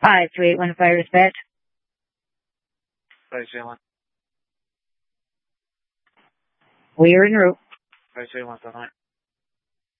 52815 dispatch. 521. We are en route. 521,